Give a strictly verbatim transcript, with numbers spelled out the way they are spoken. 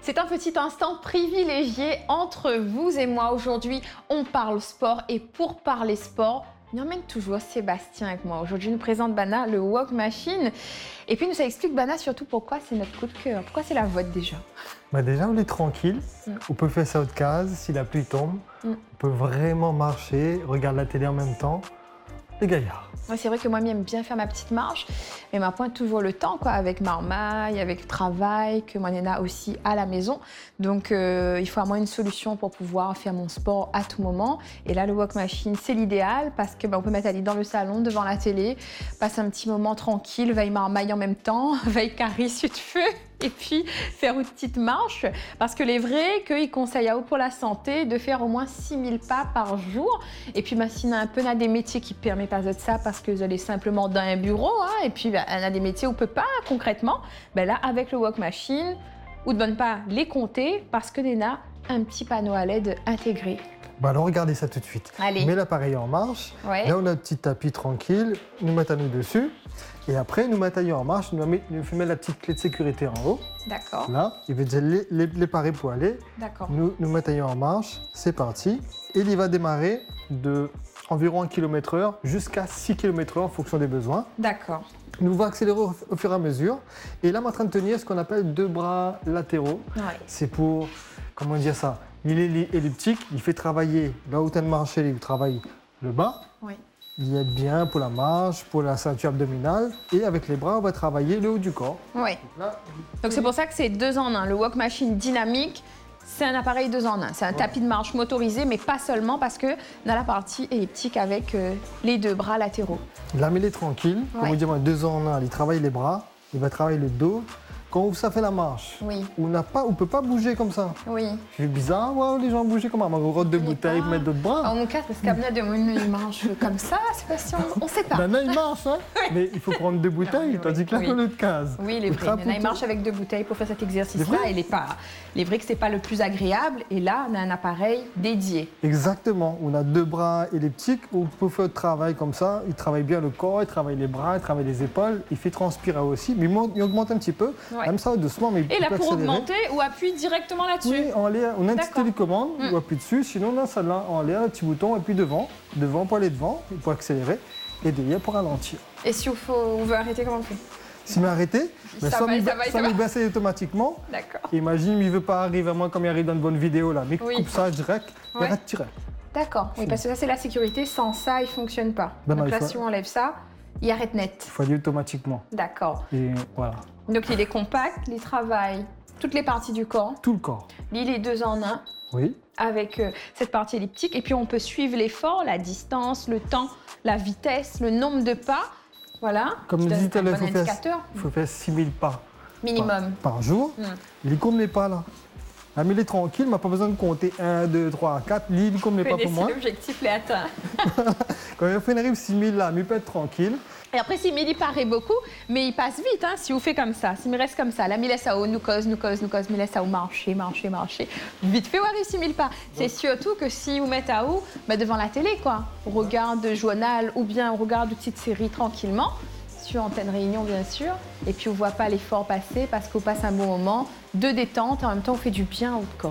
C'est un petit instant privilégié entre vous et moi. Aujourd'hui, on parle sport et pour parler sport, il emmène toujours Sébastien avec moi. Aujourd'hui, il nous présente Bana, le Walk Machine. Et puis, il nous explique, Bana, surtout pourquoi c'est notre coup de cœur. Pourquoi c'est la vôtre déjà? Bah déjà, on est tranquille. Mm. On peut faire ça de case si la pluie tombe. Mm. On peut vraiment marcher, regarder la télé en même temps. Les gaillards. Ouais, c'est vrai que moi, j'aime bien faire ma petite marche, mais ma pointe toujours le temps, quoi, avec marmaille, avec le travail, que moi, il y en a aussi à la maison. Donc, euh, il faut à moi une solution pour pouvoir faire mon sport à tout moment. Et là, le Walk Machine, c'est l'idéal parce que bah, on peut mettre Ali dans le salon, devant la télé, passer un petit moment tranquille, veille marmaille en même temps, veille carré sur de feu. Et puis faire une petite marche, parce que les vrais qu'ils conseillent à vous pour la santé de faire au moins six mille pas par jour. Et puis bah, sinon un peu on a des métiers qui permettent pas de ça parce que vous allez simplement dans un bureau, hein, et puis bah, on a des métiers où on peut pas concrètement. Ben là avec le Walk Machine, on ne donne pas les compter parce que on a un petit panneau à L E D intégré. Bah alors regardez ça tout de suite. Allez. On met l'appareil en marche, ouais. Là on a un petit tapis tranquille, nous mettons nous dessus. Et après, nous mettons en marche, nous mettons la petite clé de sécurité en haut. D'accord. Là, il va déjà les, les, les parer pour aller. D'accord. Nous, nous mettons en marche, c'est parti. Et il va démarrer de environ un kilomètre heure jusqu'à six kilomètres heure en fonction des besoins. D'accord. Nous va accélérer au, au fur et à mesure. Et là, on est en train de tenir ce qu'on appelle deux bras latéraux. Ouais. C'est pour, comment dire ça, il est elliptique, il fait travailler, là où tu as de marcher, il travaille le bas. Oui. Il aide bien pour la marche, pour la ceinture abdominale. Et avec les bras, on va travailler le haut du corps. Oui. Donc c'est pour ça que c'est deux en un. Le Walk Machine dynamique, c'est un appareil deux en un. C'est un ouais. tapis de marche motorisé, mais pas seulement parce que dans la partie elliptique avec euh, les deux bras latéraux. Là, mais il est tranquille. Comme on dit, deux en un, il travaille les bras, il va travailler le dos. Quand ça fait la marche, oui. on ne peut pas bouger comme ça. Oui. C'est bizarre, ouais, les gens bouger comme ça. On rote de bouteilles, pas... mettre d'autres bras. En mon cas, parce qu'Abna de Moune, il marche comme ça, c'est pas si on ne sait pas. Maintenant, il marche, hein. Mais il faut prendre deux bouteilles, non, tandis que là, oui. on a de case. Oui, les vrais. Maintenant, il marche avec deux bouteilles pour faire cet exercice-là. Il est pas... Les vrais que c'est pas le plus agréable. Et là, on a un appareil dédié. Exactement. On a deux bras elliptiques où on peut faire le travail comme ça. Il travaille bien le corps, il travaille les bras, il travaille les épaules. Il fait transpirer aussi. Mais il augmente un petit peu. Ouais. Comme ça, doucement, mais et là, pour accélérer. Augmenter ou appuie directement là-dessus? Oui, en l'air. On a une petite télécommande, mm. on appuie dessus. Sinon, on a ça là, en l'air, un petit bouton, et puis devant. Devant pour aller devant, pour accélérer. Et derrière pour ralentir. Et si on, faut, on veut arrêter, comment on fait? Si on veut arrêter, ben, ça, va, ça va, ça va. il baisse automatiquement. D'accord. Imagine, il ne veut pas arriver à moi comme il arrive dans une bonne vidéo là. Mais oui. coupe ça direct, il ouais. arrête direct. D'accord. Oui, parce que ça, c'est la sécurité. Sans ça, il ne fonctionne pas. Ben Donc non, là, faut... si on enlève ça, il arrête net. Il faut aller automatiquement. D'accord. Et voilà. Donc, il est compact, il travaille toutes les parties du corps. Tout le corps. Il est deux en un. Oui. Avec euh, cette partie elliptique. Et puis, on peut suivre l'effort, la distance, le temps, la vitesse, le nombre de pas. Voilà. Comme je disais tout à l'heure, il faut faire six mille pas. Minimum. Par, par jour. Mm. Il compte les pas là. Ah, mais il est tranquille, il n'a pas besoin de compter un, deux, trois, quatre. Il compte les pas pour moi. L'objectif est atteint. Quand il fait arrive six mille là, mais il peut être tranquille. Et après, six mille, il paraît beaucoup, mais il passe vite, hein, si vous faites comme ça. Si il reste comme ça, là, il laisse à haut, nous cause, nous cause, nous cause, il laisse à haut, marcher, marcher, marcher. Vite fait, on arrive six mille pas. C'est surtout que si vous mettez à haut, bah, devant la télé, quoi. On regarde le journal ou bien on regarde une petite série tranquillement, sur Antenne Réunion, bien sûr. Et puis, on ne voit pas l'effort passer parce qu'on passe un bon moment de détente et en même temps, on fait du bien au corps.